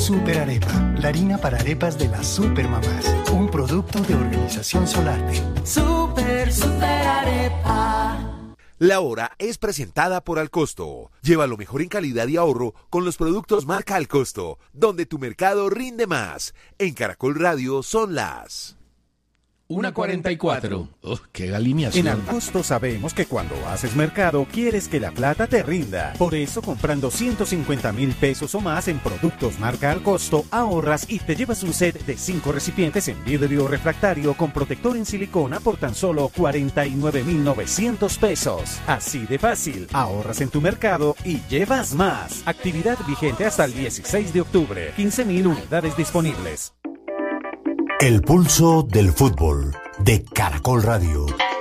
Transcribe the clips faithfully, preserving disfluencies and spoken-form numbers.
Super Arepa, la harina para arepas de las supermamás. Un producto de Organización Solarte. Super, super arepa. La hora es presentada por Alcosto. Lleva lo mejor en calidad y ahorro con los productos marca Alcosto, donde tu mercado rinde más. En Caracol Radio son las una cuarenta y cuatro. Oh, ¡qué alineación! En Alcosto sabemos que cuando haces mercado quieres que la plata te rinda. Por eso, comprando ciento cincuenta mil pesos o más en productos marca Alcosto, ahorras y te llevas un set de cinco recipientes en vidrio refractario con protector en silicona por tan solo cuarenta y nueve mil novecientos pesos. Así de fácil, ahorras en tu mercado y llevas más. Actividad vigente hasta el dieciséis de octubre. quince mil unidades disponibles. El pulso del fútbol de Caracol Radio.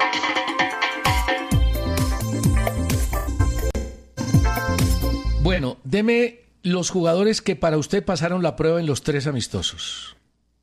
Bueno, deme los jugadores que para usted pasaron la prueba en los tres amistosos.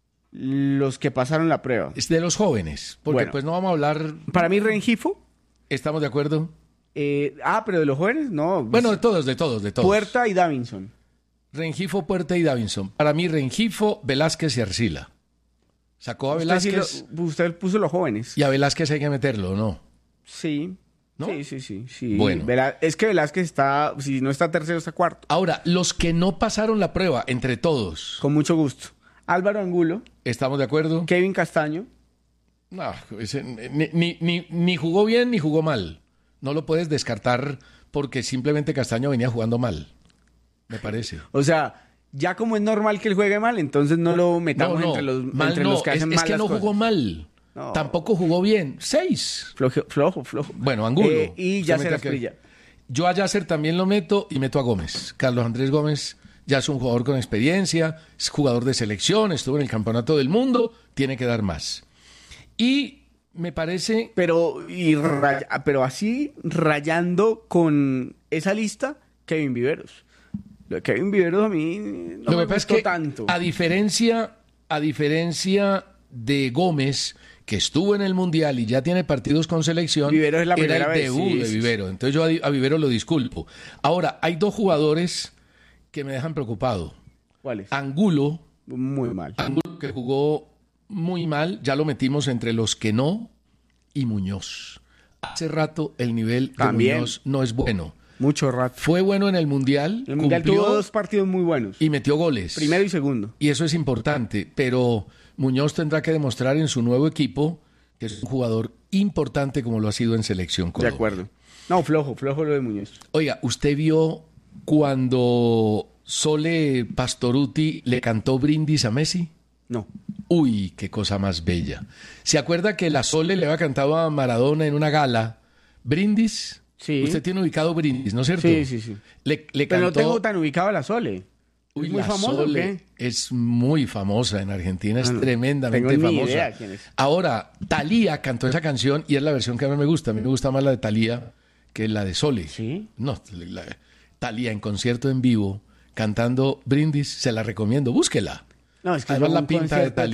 Los que pasaron la prueba. Es de los jóvenes, porque Bueno. pues no vamos a hablar... Para mí, Rengifo. ¿Estamos de acuerdo? Eh, ah, pero de los jóvenes, no. Bueno, de todos, de todos, de todos. Puerta y Davinson. Rengifo, Puerta y Davinson. Para mí, Rengifo, Velázquez y Arcila. Sacó a Velázquez. Usted, sí lo, usted puso los jóvenes. Y a Velázquez hay que meterlo, ¿no? Sí. ¿No? Sí, sí, sí, sí. Bueno. Velá- es que Velázquez está, si no está tercero, está cuarto. Ahora, los que no pasaron la prueba, entre todos. Con mucho gusto. Álvaro Angulo. ¿Estamos de acuerdo? Kevin Castaño. No, ese, ni, ni, ni, ni jugó bien ni jugó mal. No lo puedes descartar porque simplemente Castaño venía jugando mal. Me parece. O sea, ya como es normal que él juegue mal, entonces no lo metamos no, no, entre los, mal entre no, los que hacen es, mal es que las no cosas. jugó mal. No. Tampoco jugó bien. Seis. Flojo, flojo, flojo. Bueno, Angulo. Eh, y Usted Yasser mete a que- Asprilla. Yo a Yasser también lo meto y meto a Gómez. Carlos Andrés Gómez ya es un jugador con experiencia, es jugador de selección, estuvo en el Campeonato del Mundo, tiene que dar más. Y me parece... Pero, y raya- pero así, rayando con esa lista, Kevin Viveros. Lo de Kevin Viveros a mí no Lo me que pasa es gustó que, tanto. a diferencia, a diferencia de Gómez, que estuvo en el Mundial y ya tiene partidos con selección, Vivero es la era primera el vez, debut sí, de sí, Vivero. Entonces yo a, a Vivero lo disculpo. Ahora, hay dos jugadores que me dejan preocupado. ¿Cuál es? Angulo, Muy mal. Angulo que jugó muy mal, ya lo metimos entre los que no, y Muñoz. Hace rato el nivel de También. Muñoz no es bueno. Mucho rato. Fue bueno en el Mundial, El Mundial cumplió tuvo dos partidos muy buenos. y metió goles. Primero y segundo. Y eso es importante, pero Muñoz tendrá que demostrar en su nuevo equipo que es un jugador importante como lo ha sido en Selección De Colombia. acuerdo. No, flojo, flojo lo de Muñoz. Oiga, ¿usted vio cuando Sole Pastoruti le cantó brindis a Messi? No. Uy, qué cosa más bella. ¿Se acuerda que la Sole le había cantado a Maradona en una gala brindis? Sí. Usted tiene ubicado brindis, ¿no es cierto? Sí, sí, sí. Le, le Pero no cantó... tengo tan ubicado a la Sole. Uy, ¿Es muy la famoso o Sole qué? es muy famosa en Argentina, es Ah, no. tremendamente Tengo ni famosa. idea quién es. Ahora, Thalía cantó esa canción y es la versión que a mí me gusta. A mí me gusta más la de Thalía que la de Sole. ¿Sí? No, la, Thalía en concierto en vivo, cantando Brindis, se la recomiendo, búsquela. No, es que Además yo la un pinta de concierto de Thalía